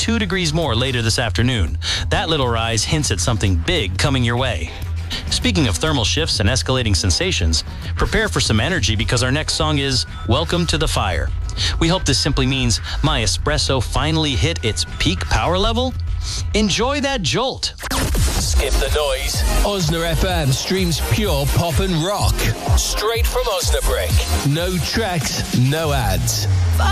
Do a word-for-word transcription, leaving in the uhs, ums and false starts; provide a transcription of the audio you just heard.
two degrees more later this afternoon. That little rise hints at something big coming your way. Speaking of thermal shifts and escalating sensations, prepare for some energy because our next song is Welcome to the Fire. We hope this simply means my espresso finally hit its peak power level. Enjoy that jolt. Skip the noise. Osna F M streams pure pop and rock. Straight from Osnabrück. No tracks, no ads.